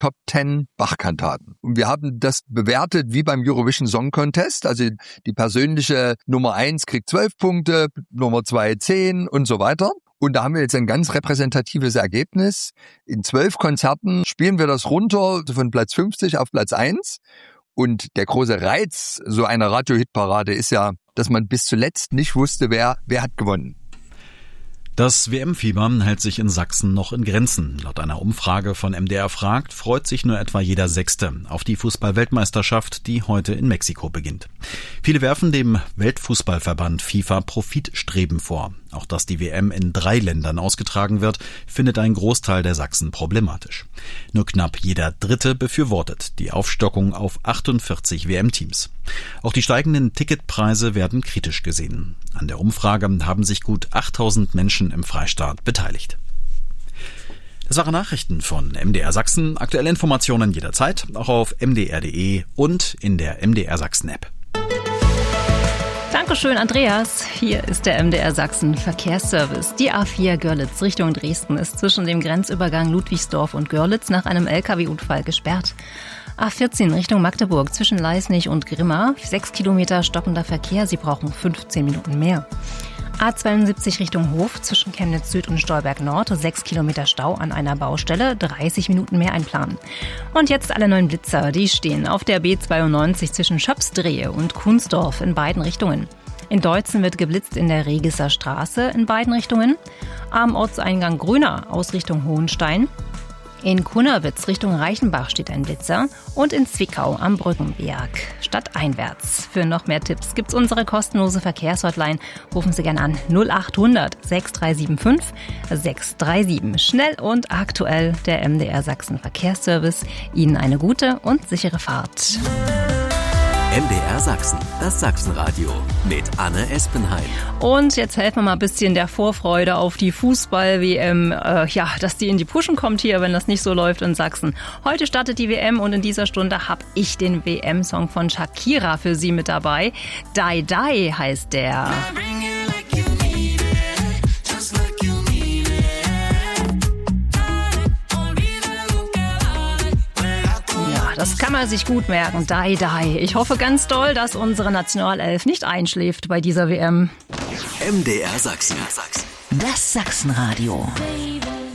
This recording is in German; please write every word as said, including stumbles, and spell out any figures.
Top zehn Bach-Kantaten. Und wir haben das bewertet wie beim Eurovision Song Contest. Also die persönliche Nummer eins kriegt zwölf Punkte, Nummer zwei zehn und so weiter. Und da haben wir jetzt ein ganz repräsentatives Ergebnis. In zwölf Konzerten spielen wir das runter von Platz fünfzig auf Platz eins. Und der große Reiz so einer Radio-Hit-Parade ist ja, dass man bis zuletzt nicht wusste, wer, wer hat gewonnen. Das W M-Fieber hält sich in Sachsen noch in Grenzen. Laut einer Umfrage von M D R fragt, freut sich nur etwa jeder Sechste auf die Fußball-Weltmeisterschaft, die heute in Mexiko beginnt. Viele werfen dem Weltfußballverband FIFA Profitstreben vor. Auch dass die W M in drei Ländern ausgetragen wird, findet ein Großteil der Sachsen problematisch. Nur knapp jeder Dritte befürwortet die Aufstockung auf achtundvierzig W M-Teams. Auch die steigenden Ticketpreise werden kritisch gesehen. An der Umfrage haben sich gut achttausend Menschen im Freistaat beteiligt. Das waren Nachrichten von M D R Sachsen. Aktuelle Informationen jederzeit, auch auf m d r punkt d e und in der M D R Sachsen-App. Dankeschön, Andreas. Hier ist der M D R Sachsen Verkehrsservice. Die A vier Görlitz Richtung Dresden ist zwischen dem Grenzübergang Ludwigsdorf und Görlitz nach einem L K W-Unfall gesperrt. A vierzehn Richtung Magdeburg zwischen Leisnig und Grimma. Sechs Kilometer stockender Verkehr. Sie brauchen fünfzehn Minuten mehr. A zweiundsiebzig Richtung Hof zwischen Chemnitz Süd und Stolberg Nord. Sechs Kilometer Stau an einer Baustelle. dreißig Minuten mehr einplanen. Und jetzt alle neuen Blitzer. Die stehen auf der B zweiundneunzig zwischen Schöpsdrehe und Kunsdorf in beiden Richtungen. In Deutzen wird geblitzt in der Regisser Straße in beiden Richtungen. Am Ortseingang Grüner aus Richtung Hohenstein. In Kunnerwitz Richtung Reichenbach steht ein Blitzer und in Zwickau am Brückenberg stadteinwärts. Für noch mehr Tipps gibt's unsere kostenlose Verkehrshotline. Rufen Sie gerne an null acht hundert sechs drei sieben fünf sechs drei sieben. Schnell und aktuell der M D R Sachsen Verkehrsservice. Ihnen eine gute und sichere Fahrt. M D R Sachsen, das Sachsenradio mit Anne Espenheim. Und jetzt helfen wir mal ein bisschen der Vorfreude auf die Fußball-W M, äh, ja, dass die in die Puschen kommt hier, wenn das nicht so läuft in Sachsen. Heute startet die W M und in dieser Stunde habe ich den W M-Song von Shakira für Sie mit dabei. Die Die heißt der. Das kann man sich gut merken. Die, die. Ich hoffe ganz doll, dass unsere Nationalelf nicht einschläft bei dieser W M. M D R Sachsen. Das Sachsenradio.